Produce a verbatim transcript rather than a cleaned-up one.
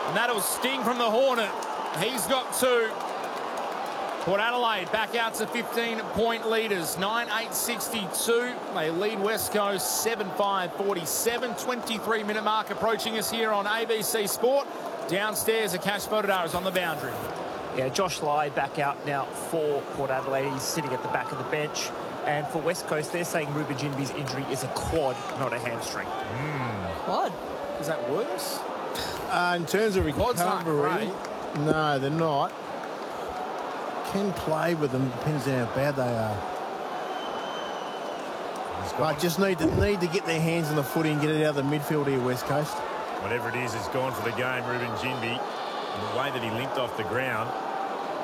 And that'll sting from the Hornet. He's got two. Port Adelaide back out to fifteen-point leaders, nine eight sixty-two. They lead West Coast seven five forty-seven. twenty-three minute mark approaching us here on A B C Sport. Downstairs, Akash Bodadar is on the boundary. Yeah, Josh Lai back out now for Port Adelaide. He's sitting at the back of the bench. And for West Coast, they're saying Ruben Ginbey's injury is a quad, not a hamstring. Mm. Quad? Is that worse? Uh, in terms of recovery, no, they're not. Can play with them, depends on how bad they are. But just need to need to get their hands on the footy and get it out of the midfield here, West Coast. Whatever it is, it's gone for the game, Ruben Ginbey. And the way that he limped off the ground,